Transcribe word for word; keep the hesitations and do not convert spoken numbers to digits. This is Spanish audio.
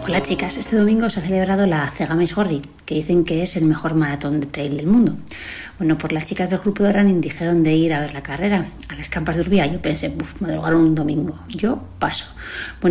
Hola chicas, este domingo se ha celebrado la Cegamex Gorri, que dicen que es el mejor maratón de trail del mundo. Bueno, pues las chicas del grupo de running dijeron de ir a ver la carrera a las Campas de Urbía. Yo pensé, uff, madrugar un domingo, yo paso. Bueno,